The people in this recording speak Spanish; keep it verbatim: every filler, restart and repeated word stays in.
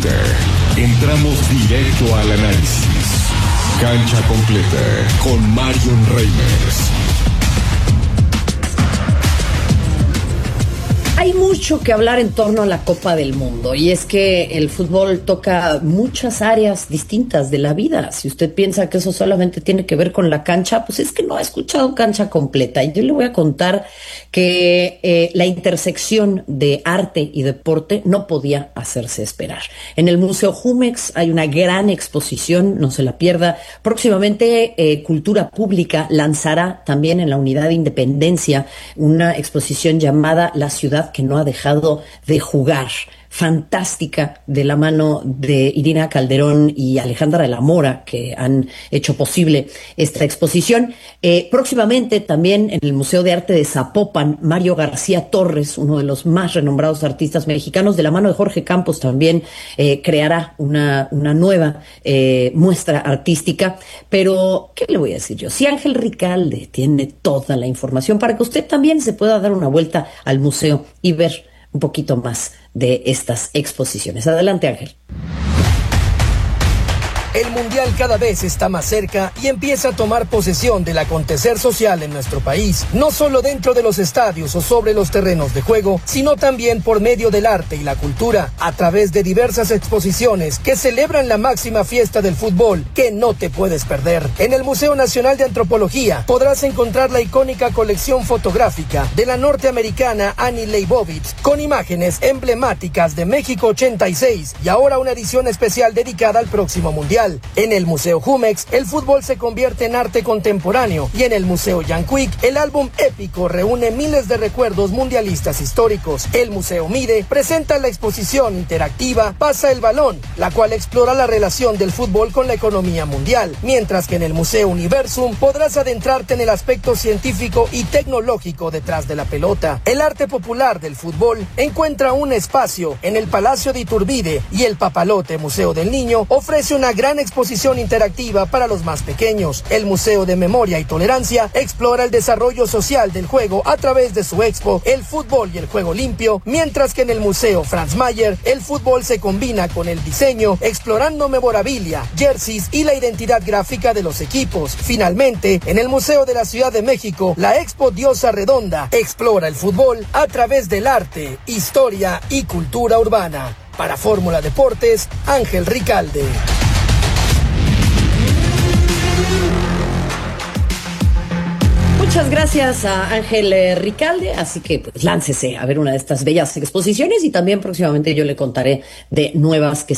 Twitter. Entramos directo al análisis. Cancha completa con Marion Reimers. Hay mucho que hablar en torno a la Copa del Mundo, y es que el fútbol toca muchas áreas distintas de la vida. Si usted piensa que eso solamente tiene que ver con la cancha, pues es que no ha escuchado Cancha Completa. Y yo le voy a contar que eh, la intersección de arte y deporte no podía hacerse esperar. En el Museo Jumex hay una gran exposición, no se la pierda. Próximamente eh, Cultura Pública lanzará también en la Unidad de Independencia una exposición llamada La Ciudad que no ha dejado de jugar, fantástica, de la mano de Irina Calderón y Alejandra de la Mora, que han hecho posible esta exposición. Eh, próximamente también en el Museo de Arte de Zapopan, Mario García Torres, uno de los más renombrados artistas mexicanos, de la mano de Jorge Campos también eh, creará una, una nueva eh, muestra artística. Pero, ¿qué le voy a decir yo? Si Ángel Ricalde tiene toda la información para que usted también se pueda dar una vuelta al museo y ver un poquito más de estas exposiciones. Adelante, Ángel. El Mundial cada vez está más cerca y empieza a tomar posesión del acontecer social en nuestro país, no solo dentro de los estadios o sobre los terrenos de juego, sino también por medio del arte y la cultura, a través de diversas exposiciones que celebran la máxima fiesta del fútbol que no te puedes perder. En el Museo Nacional de Antropología podrás encontrar la icónica colección fotográfica de la norteamericana Annie Leibovitz, con imágenes emblemáticas de México ochenta y seis y ahora una edición especial dedicada al próximo Mundial. En el Museo Jumex, el fútbol se convierte en arte contemporáneo, y en el Museo Yanquic, el álbum épico reúne miles de recuerdos mundialistas históricos. El Museo Mide presenta la exposición interactiva Pasa el Balón, la cual explora la relación del fútbol con la economía mundial, mientras que en el Museo Universum podrás adentrarte en el aspecto científico y tecnológico detrás de la pelota. El arte popular del fútbol encuentra un espacio en el Palacio de Iturbide, y el Papalote Museo del Niño ofrece una gran exposición interactiva para los más pequeños. El Museo de Memoria y Tolerancia explora el desarrollo social del juego a través de su expo El Fútbol y el Juego Limpio, mientras que en el Museo Franz Mayer el fútbol se combina con el diseño, explorando memorabilia, jerseys y la identidad gráfica de los equipos. Finalmente, en el Museo de la Ciudad de México, la expo Diosa Redonda explora el fútbol a través del arte, historia y cultura urbana. Para Fórmula Deportes, Ángel Ricalde. Muchas gracias a Ángel eh, Ricalde, así que pues láncese a ver una de estas bellas exposiciones, y también próximamente yo le contaré de nuevas que